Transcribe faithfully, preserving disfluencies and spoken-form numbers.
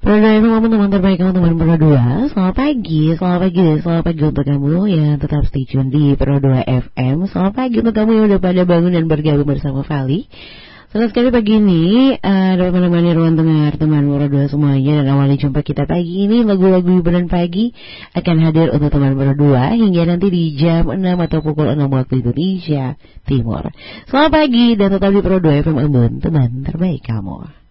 Pro dua F M, teman terbaik kamu, teman Pro dua. Selamat pagi, selamat pagi, selamat pagi untuk kamu yang tetap stay tune di Pro dua F M. Selamat pagi untuk kamu yang udah pada bangun dan bergabung bersama Vali. Senang sekali pagi ini uh, dapat menemani ruang dengar teman Pro dua semuanya. Dan awali jumpa kita pagi ini, lagu-lagu hiburan pagi akan hadir untuk teman Pro dua hingga nanti di jam enam atau pukul enam waktu Indonesia Timur. Selamat pagi dan tetap di Pro dua F M, teman terbaik kamu.